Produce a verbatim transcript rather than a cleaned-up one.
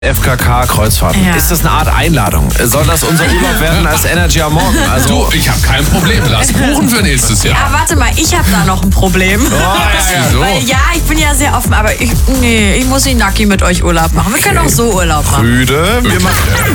F K K-Kreuzfahrten. Ja. Ist das eine Art Einladung? Soll das unser Urlaub werden als Energy am Morgen? Also, Du, ich habe kein Problem. Lass buchen für nächstes Jahr. Ah, warte mal, ich habe da noch ein Problem. oh, ja, ja. Wieso? Weil ja, ich bin ja sehr offen, aber ich, nee, ich muss in Naki mit euch Urlaub machen. Wir können auch so Urlaub machen. Rüde, wir machen...